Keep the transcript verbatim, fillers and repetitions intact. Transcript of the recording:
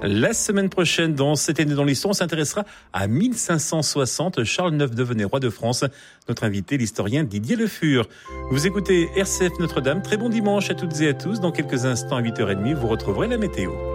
La semaine prochaine, dans C'était né dans l'histoire, on s'intéressera à mille cinq cent soixante. Charles neuf devenait roi de France. Notre invité, l'historien Didier Le Fur. Vous écoutez R C F Notre-Dame. Très bon dimanche à toutes et à tous. Dans quelques instants, à huit heures trente, vous retrouverez la météo.